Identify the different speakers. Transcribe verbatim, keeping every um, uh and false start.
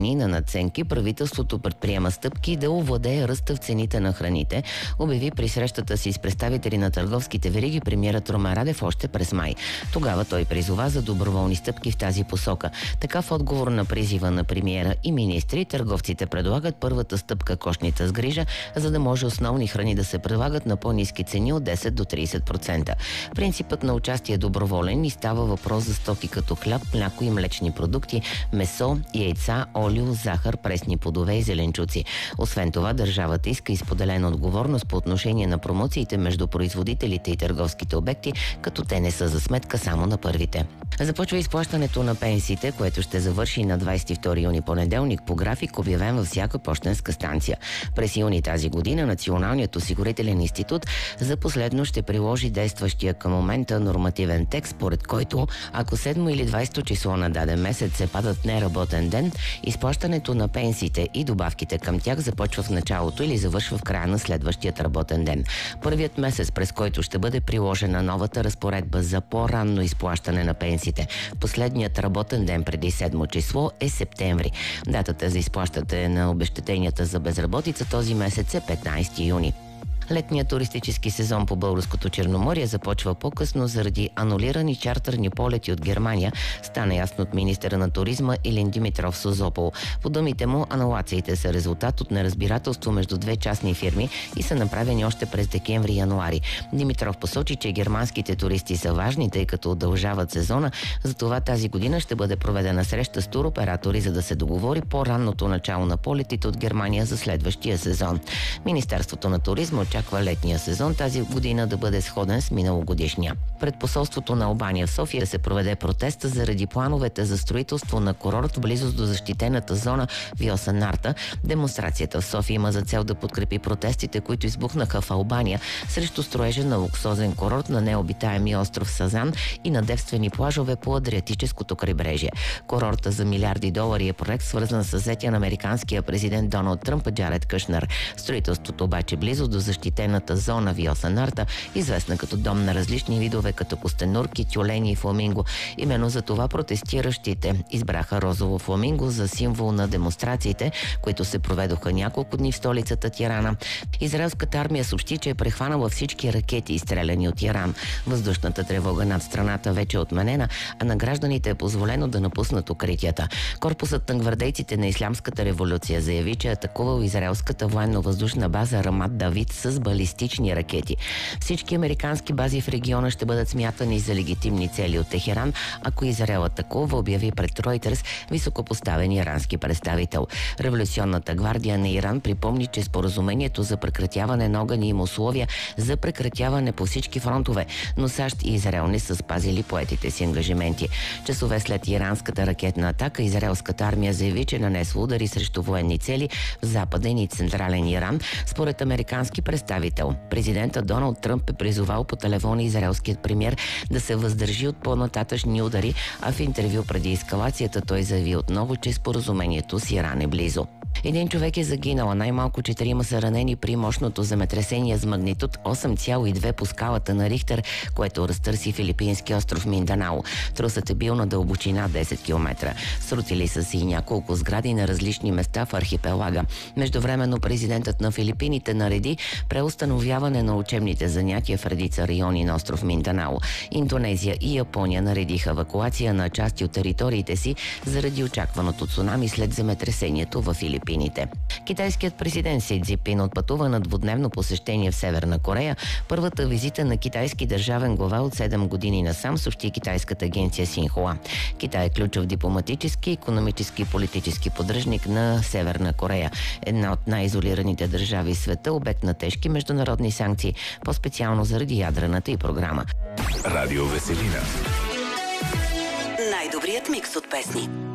Speaker 1: на надценки, правителството предприема стъпки да овладее ръста в цените на храните, обяви при срещата си с представители на търговските вериги премиерът Румен Радев още през май. Тогава той призова за доброволни стъпки в тази посока. Така в отговор на призива на премиера и министри, търговците предлагат първата стъпка кошница с грижа, за да може основни храни да се предлагат на по-ниски цени от десет до тридесет процента. Принципът на участие е доброволен и става въпрос за стоки като хляб, мляко и млечни продукти, месо, яйца, олио, захар, пресни плодове и зеленчуци. Освен това, държавата иска изподелена отговорност по отношение на промоциите между производителите и търговските обекти, като те не са за сметка само на първите. Започва изплащането на пенсиите, което ще завърши на двадесет и втори юни, понеделник, по график, обявен във всяка пощенска станция. През юни тази година Националният осигурителен институт за последно ще приложи действащия към момента нормативен текст, според който, ако седмо или двадесето число на даден месец се падат в неработен ден, изплащането на пенсиите и добавките към тях започва в началото или завършва в края на следващият работен ден. Първият месец, през който ще бъде приложена новата разпоредба за по-ранно изплащане на пенсиите, последният работен ден преди седмо число е септември. Датата за изплащане на обезщетенията за безработица този месец е петнадесети юни. Летният туристически сезон по българското Черноморие започва по-късно заради анулирани чартърни полети от Германия, стана ясно от министъра на туризма Илин Димитров Созопол. По думите му, анулациите са резултат от неразбирателство между две частни фирми и са направени още през декември и януари. Димитров посочи, че германските туристи са важни, тъй като удължават сезона, затова тази година ще бъде проведена среща с туроператори, за да се договори по-ранното начало на полетите от Германия за следващия сезон. Министерството на туризма очаква летния сезон тази година да бъде сходен с миналогодишния. Пред посолството на Албания в София се проведе протеста заради плановете за строителство на курорт в близост до защитената зона Виоса Нарта. Демонстрацията в София има за цел да подкрепи протестите, които избухнаха в Албания срещу строежа на луксозен курорт на необитаемия остров Сазан и на девствени плажове по Адриатическото крайбрежие. Курорта за милиарди долари е проект, свързан с взетия на американския президент Доналд Тръмп Джаред Кушнер. Строителството обаче близо до защитената зона Виоса Нарта, известна като дом на различни видове, като костенурки, тюлени и фламинго. Именно за това протестиращите избраха розово фламинго за символ на демонстрациите, които се проведоха няколко дни в столицата Тирана. Израелската армия съобщи, че е прехванала всички ракети, изстреляни от Иран. Въздушната тревога над страната вече е отменена, а на гражданите е позволено да напуснат укритията. Корпусът на гвардейците на Ислямската революция заяви, че е атакувал израелската военно-въздушна база Рамат Давид с балистични ракети. Всички американски бази в региона ще бъдат смятани за легитимни цели от Техеран, ако Израел атакува, обяви пред Ройтерс високопоставен ирански представител. Революционната гвардия на Иран припомни, че споразумението за прекратяване на огъня има условия за прекратяване по всички фронтове, но САЩ и Израел не са спазили поетите си ангажименти. Часове след иранската ракетна атака, израелската армия заяви, че нанесла удари срещу военни цели в западен и централен Иран. Според американски представител, президента Доналд Тръмп е призовал по телефона израелският премиер да се въздържи от по-нататъчни удари, а в интервю преди ескалацията той заяви отново, че споразумението с Иран е близо. Един човек е загинал, а най-малко четирима са ранени при мощното земетресение с магнитуд осем цяло и две по скалата на Рихтер, което разтърси филипински остров Минданао. Трусът е бил на дълбочина десет километра. Срутили са си няколко сгради на различни места в архипелага. Междувременно президентът на Филипините нареди преустановяване на учебните занятия в редица райони на остров Минданао. Индонезия и Япония наредиха евакуация на части от териториите си заради очакваното цунами след земетресението в Филипините. Китайският президент Си Цзинпин отпътува на двудневно посещение в Северна Корея. Първата визита на китайски държавен глава от седем години насам, съобщи китайската агенция Синхуа. Китай е ключов дипломатически, икономически и политически поддръжник на Северна Корея. Една от най-изолираните държави в света, обект на тежки международни санкции, по-специално заради ядрената й програма.
Speaker 2: Радио Веселина.
Speaker 3: Най-добрият микс от песни.